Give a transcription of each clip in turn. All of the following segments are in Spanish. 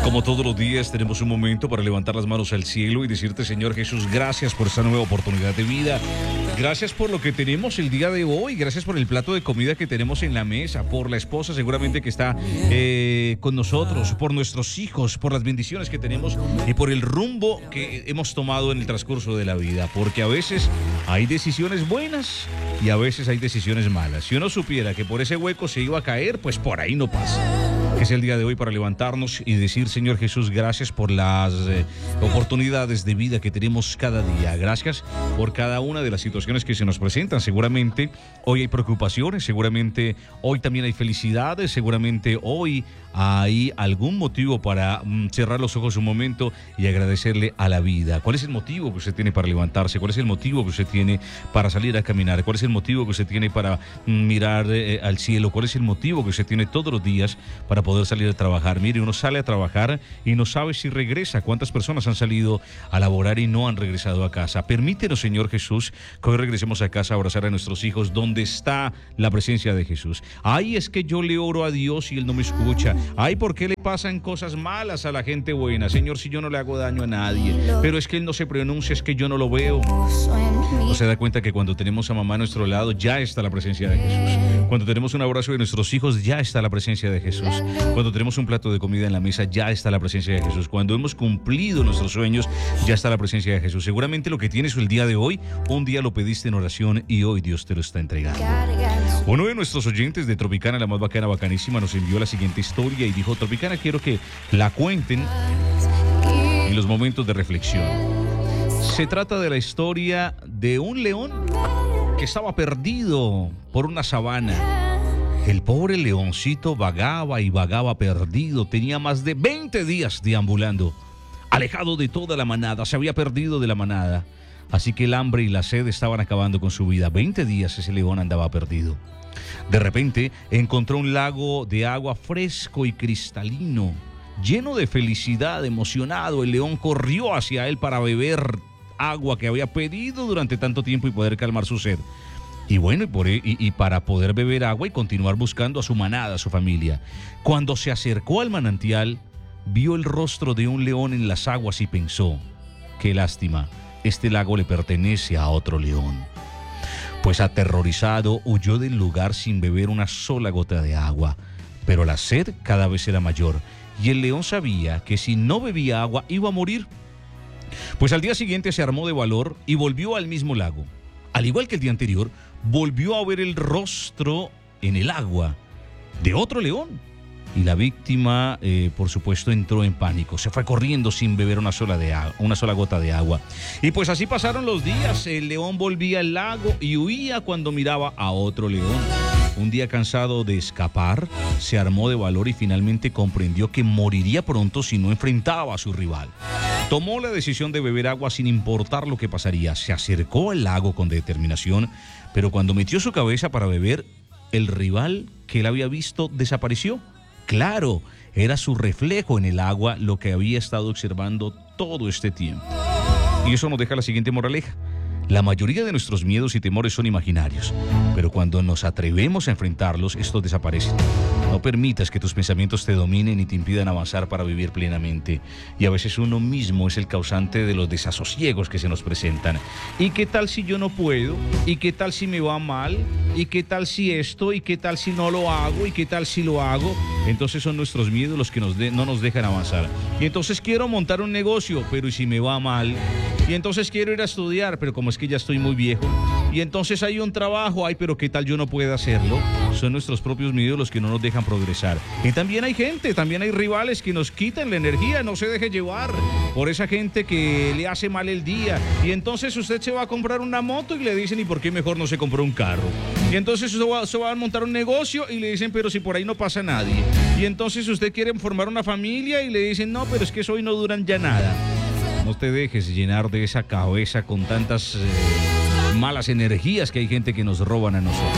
Como todos los días tenemos un momento para levantar las manos al cielo y decirte, Señor Jesús, gracias por esta nueva oportunidad de vida. Gracias por lo que tenemos el día de hoy. Gracias por el plato de comida que tenemos en la mesa, por la esposa seguramente que está con nosotros, por nuestros hijos, por las bendiciones que tenemos y por el rumbo que hemos tomado en el transcurso de la vida. Porque a veces hay decisiones buenas y a veces hay decisiones malas. Si uno supiera que por ese hueco se iba a caer, pues por ahí no pasa. Es el día de hoy para levantarnos y decir, Señor Jesús, gracias por las oportunidades de vida que tenemos cada día. Gracias por cada una de las situaciones que se nos presentan. Seguramente hoy hay preocupaciones, seguramente hoy también hay felicidades, seguramente hoy hay algún motivo para cerrar los ojos un momento y agradecerle a la vida. ¿Cuál es el motivo que usted tiene para levantarse? ¿Cuál es el motivo que usted tiene para salir a caminar? ¿Cuál es el motivo que usted tiene para mirar al cielo? ¿Cuál es el motivo que usted tiene todos los días para poder salir a trabajar? Mire, uno sale a trabajar y no sabe si regresa. ¿Cuántas personas han salido a laborar y no han regresado a casa? Permítenos, Señor Jesús, que hoy regresemos a casa a abrazar a nuestros hijos donde está la presencia de Jesús. Ay, es que yo le oro a Dios y Él no me escucha. Ay, ¿por qué le pasan cosas malas a la gente buena? Señor, si yo no le hago daño a nadie, pero es que Él no se pronuncia, es que yo no lo veo. No se da cuenta que cuando tenemos a mamá a nuestro lado ya está la presencia de Jesús. Cuando tenemos un abrazo de nuestros hijos ya está la presencia de Jesús. Cuando tenemos un plato de comida en la mesa ya está la presencia de Jesús. Cuando hemos cumplido nuestros sueños ya está la presencia de Jesús. Seguramente lo que tienes el día de hoy, un día lo pediste en oración y hoy Dios te lo está entregando. Uno de nuestros oyentes de Tropicana, la más bacana, bacanísima, nos envió la siguiente historia y dijo, Tropicana, quiero que la cuenten en los momentos de reflexión. Se trata de la historia de un león que estaba perdido por una sabana. El pobre leoncito vagaba y vagaba perdido. Tenía más de 20 días deambulando, alejado de toda la manada. Se había perdido de la manada. Así que el hambre y la sed estaban acabando con su vida. 20 días ese león andaba perdido. De repente encontró un lago de agua fresco y cristalino. Lleno de felicidad, emocionado, el león corrió hacia él para beber agua que había pedido durante tanto tiempo y poder calmar su sed. Y bueno, y para poder beber agua y continuar buscando a su manada, a su familia. Cuando se acercó al manantial, vio el rostro de un león en las aguas y pensó, qué lástima, este lago le pertenece a otro león. Pues aterrorizado, huyó del lugar sin beber una sola gota de agua. Pero la sed cada vez era mayor, y el león sabía que si no bebía agua iba a morir. Pues al día siguiente se armó de valor y volvió al mismo lago. Al igual que el día anterior, volvió a ver el rostro en el agua de otro león. Y la víctima, por supuesto, entró en pánico. Se fue corriendo sin beber una sola gota de agua. Y pues así pasaron los días. El león volvía al lago y huía cuando miraba a otro león. Un día, cansado de escapar, se armó de valor y finalmente comprendió que moriría pronto si no enfrentaba a su rival. Tomó la decisión de beber agua sin importar lo que pasaría. Se acercó al lago con determinación, pero cuando metió su cabeza para beber, el rival que él había visto desapareció. Claro, era su reflejo en el agua lo que había estado observando todo este tiempo. Y eso nos deja la siguiente moraleja. La mayoría de nuestros miedos y temores son imaginarios, pero cuando nos atrevemos a enfrentarlos, estos desaparecen. No permitas que tus pensamientos te dominen y te impidan avanzar para vivir plenamente. Y a veces uno mismo es el causante de los desasosiegos que se nos presentan. ¿Y qué tal si yo no puedo? ¿Y qué tal si me va mal? ¿Y qué tal si esto? ¿Y qué tal si no lo hago? ¿Y qué tal si lo hago? Entonces son nuestros miedos los que no nos dejan avanzar. Y entonces quiero montar un negocio, pero ¿y si me va mal? Y entonces quiero ir a estudiar, pero como es que ya estoy muy viejo. Y entonces hay un trabajo, ay, pero ¿qué tal yo no pueda hacerlo? Son nuestros propios miedos los que no nos dejan progresar. Y también hay gente, también hay rivales que nos quitan la energía. No se deje llevar por esa gente que le hace mal el día. Y entonces usted se va a comprar una moto y le dicen, ¿y por qué mejor no se compró un carro? Y entonces usted va a montar un negocio y le dicen, pero si por ahí no pasa nadie. Y entonces usted quiere formar una familia y le dicen, no, pero es que eso hoy no duran ya nada. No te dejes llenar de esa cabeza con tantas malas energías que hay gente que nos roban a nosotros.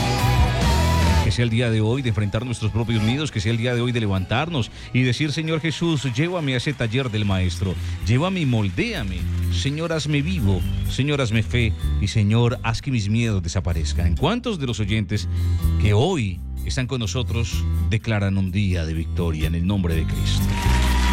Que sea el día de hoy de enfrentar nuestros propios miedos, que sea el día de hoy de levantarnos y decir, Señor Jesús, llévame a ese taller del Maestro, llévame y moldéame. Señor, hazme vivo, Señor, hazme fe y Señor, haz que mis miedos desaparezcan. ¿Cuántos de los oyentes que hoy están con nosotros declaran un día de victoria en el nombre de Cristo?